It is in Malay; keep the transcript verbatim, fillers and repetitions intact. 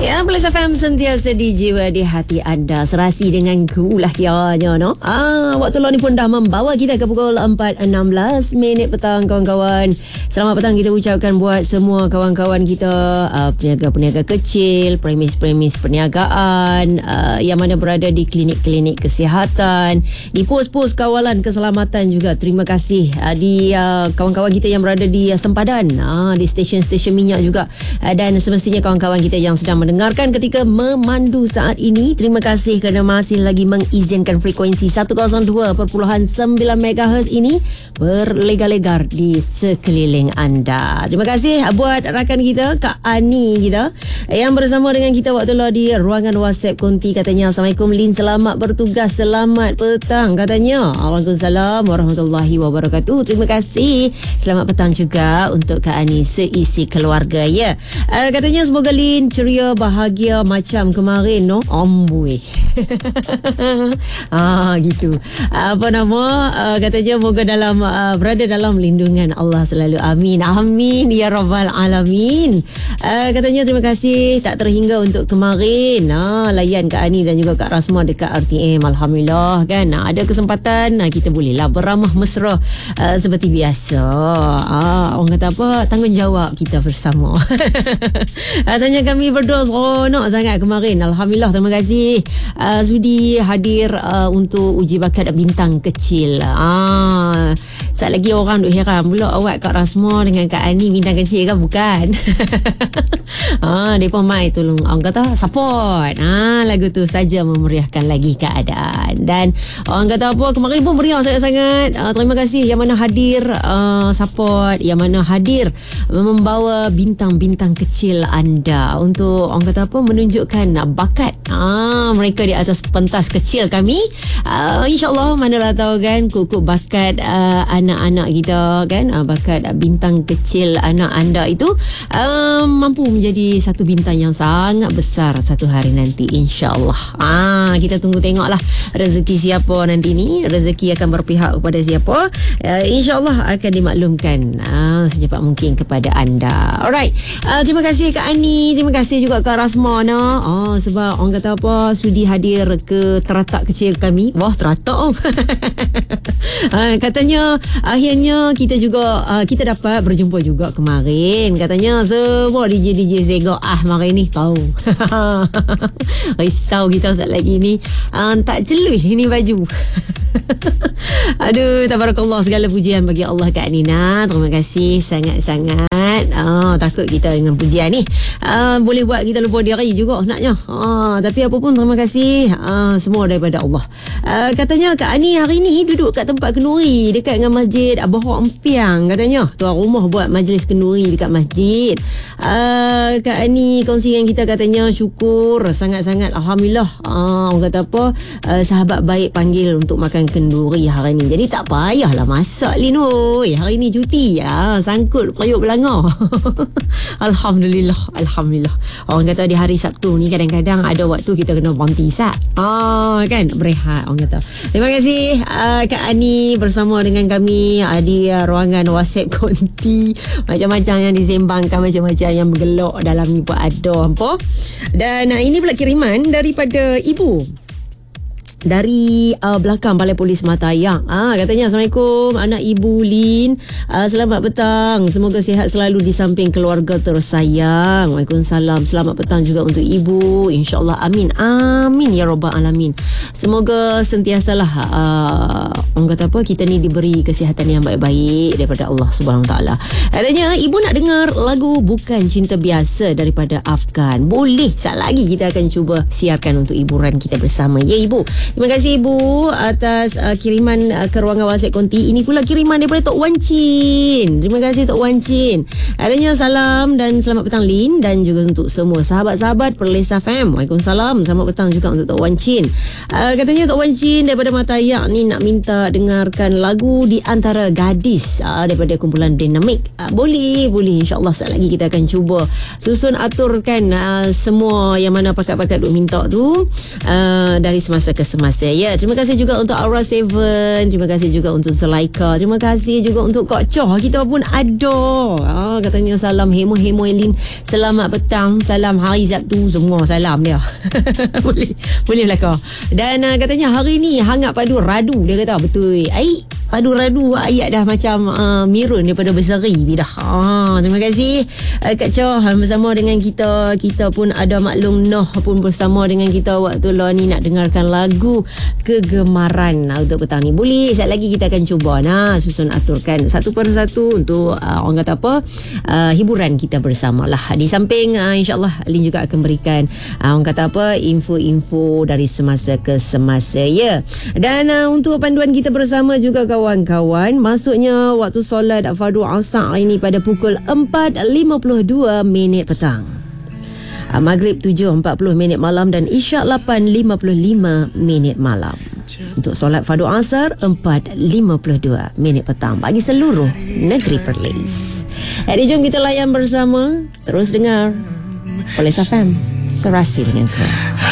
Ya, Plus F M sentiasa di jiwa di hati anda. Serasi denganku lah kiranya, no? Ah, waktu lo ni pun dah membawa kita ke pukul empat enam belas minit petang, kawan-kawan. Selamat petang kita ucapkan buat semua kawan-kawan kita, uh, peniaga-peniaga kecil, premis-premis perniagaan, uh, yang mana berada di klinik-klinik kesihatan, di pos-pos kawalan keselamatan juga. Terima kasih uh, di uh, kawan-kawan kita yang berada di uh, sempadan, uh, di stesen-stesen minyak juga, uh, dan semestinya kawan-kawan kita yang sedang mendengarkan ketika memandu saat ini. Terima kasih kerana masih lagi mengizinkan frekuensi seratus dua perpuluhan sembilan megahertz ini berlegar-legar di sekeliling anda. Terima kasih buat rakan kita, Kak Ani kita, yang bersama dengan kita waktu lah di ruangan WhatsApp Konti. Katanya, Assalamualaikum Lin, selamat bertugas, selamat petang katanya. Waalaikumsalam warahmatullahi wabarakatuh. Terima kasih. Selamat petang juga untuk Kak Ani seisi keluarga ya. Uh, katanya semoga Lin ceria, bahagia macam kemarin, no? Amboi. ah gitu. Apa nama? Uh, katanya moga dalam uh, berada dalam lindungan Allah selalu. Amin. Amin ya rabbal alamin. Uh, katanya terima kasih tak terhingga untuk kemarin. Ah, layan Kak Ani dan juga Kak Rasma dekat R T M. Alhamdulillah kan. Nah, ada kesempatan nah, kita bolehlah beramah mesra uh, seperti biasa. Ah, orang kata apa? Tanggungjawab kita bersama. Katanya kami berdua seronok sangat kemarin. Alhamdulillah, terima kasih uh, sudi hadir uh, untuk uji bakat bintang kecil. Ah, saat lagi orang duk heran pula awak Kak Rasma dengan Kak Ani bintang kecil kan? Bukan. ah, mereka mai tolong orang kata support. Ah, lagu tu saja memeriahkan lagi keadaan. Dan orang kata apa, kemarin pun meriah sangat-sangat. Ah, terima kasih yang mana hadir uh, support, yang mana hadir membawa bintang-bintang kecil anda untuk orang kata apa, menunjukkan bakat ah, mereka di atas pentas kecil kami. uh, InsyaAllah, manalah tahu kan, kukuk bakat uh, anak-anak kita kan, uh, bakat uh, bintang kecil anak anda itu uh, mampu menjadi satu bintang yang sangat besar satu hari nanti, insyaAllah. ah, Kita tunggu tengoklah rezeki siapa nanti ni. Rezeki akan berpihak kepada siapa, uh, insyaAllah akan dimaklumkan uh, secepat mungkin kepada anda. Alright, uh, terima kasih Kak Ani, terima kasih juga Kak Rasma, nah. Oh, sebab orang kata apa, sudi hadir ke teratak kecil kami. Wah, teratak oh. uh, katanya akhirnya kita juga uh, kita dapat berjumpa juga kemarin. Katanya semua D J D J segak ah mari ni tahu. Risau kita saat lagi ni. Uh, tak celui ni baju. Aduh, tabarakallah, segala pujian bagi Allah Kak Nina. Terima kasih sangat-sangat. Ah, takut kita dengan pujian ni ah, boleh buat kita lupa diri juga naknya. Ah, tapi apa pun terima kasih. Ah, semua daripada Allah. Ah, katanya Kak Ani hari ni duduk kat tempat kenduri dekat dengan masjid Abah Empiang. Katanya tuan rumah buat majlis kenduri dekat masjid. Ah, Kak Ani kongsi dengan kita, katanya syukur sangat-sangat. Alhamdulillah. Ah, orang kata apa, ah, sahabat baik panggil untuk makan kenduri hari ni. Jadi tak payahlah masak Lin. Oi, hari ni cuti. Ah, sangkut periuk belanga. Alhamdulillah, Alhamdulillah. Orang kata di hari Sabtu ni kadang-kadang ada waktu kita kena berhenti sat. Ah, kan, berehat orang kata. Terima kasih uh, Kak Ani bersama dengan kami uh, di uh, ruangan WhatsApp Konti. Macam-macam yang disembangkan, macam-macam yang bergelak dalam ni pun ada apa. Dan uh, ini pula kiriman daripada ibu dari uh, belakang Balai Polis Matayang. Ah, katanya, Assalamualaikum anak Ibu Lin. Uh, selamat petang. Semoga sihat selalu di samping keluarga tersayang. Waalaikumsalam. Selamat petang juga untuk Ibu. InsyaAllah. Amin. Amin ya rabbal alamin. Semoga sentiasalah uh, orang kata apa, kita ni diberi kesihatan yang baik-baik daripada Allah Subhanahu Wa Taala. Katanya, Ibu nak dengar lagu Bukan Cinta Biasa daripada Afgan. Boleh. Saat lagi kita akan cuba siarkan untuk hiburan kita bersama. Ya Ibu. Terima kasih Ibu atas uh, kiriman uh, ke ruangan WhatsApp Konti. Ini pula kiriman daripada Tok Wan Chin. Terima kasih Tok Wan Chin. Katanya salam dan selamat petang Lin, dan juga untuk semua sahabat-sahabat Perlis F M. Waalaikumsalam. Selamat petang juga untuk Tok Wan Chin. Uh, katanya Tok Wan Chin daripada Matayak ni nak minta dengarkan lagu Di Antara Gadis uh, daripada kumpulan Dinamik. Uh, boleh, boleh. InsyaAllah saat lagi kita akan cuba susun aturkan uh, semua yang mana pakat-pakat duk minta tu uh, dari semasa ke semasa. semasa. Ya, terima kasih juga untuk Aura Seven, terima kasih juga untuk Zulaika, terima kasih juga untuk Kak Choh, kita pun ada. Ah, katanya salam hemo-hemo Elin, selamat petang, salam hari Sabtu, semua salam dia. boleh boleh belaka. Dan uh, katanya hari ni hangat padu radu, dia kata betul. Ai padu radu ayat dah macam uh, Mirun daripada Berseri dah. Ah, terima kasih uh, Kak Choh bersama dengan kita. Kita pun ada maklum Noh pun bersama dengan kita waktu lah ni nak dengarkan lagu kegemaran uh, untuk petang ni. Boleh sekali lagi kita akan cuba nah susun aturkan satu persatu untuk uh, orang kata apa uh, hiburan kita bersama lah. Di samping uh, insyaAllah Lin juga akan berikan uh, orang kata apa info-info dari semasa ke semasa ya. Dan uh, untuk panduan kita bersama juga kawan-kawan, masuknya waktu solat fardu asar ini pada pukul empat lima puluh dua minit petang. Uh, Maghrib tujuh empat puluh minit malam dan Isyak lapan lima puluh lima minit malam. Untuk solat fardu asar empat lima puluh dua minit petang bagi seluruh negeri Perlis. Jadi jom kita layan bersama. Terus dengar Perlis F M, serasi dengan kau.